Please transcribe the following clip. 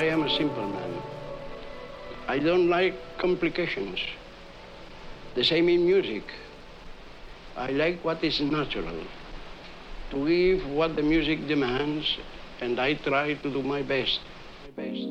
I am a simple man. I don't like complications. The same in music. I like what is natural, to give what the music demands, and I try to do my best.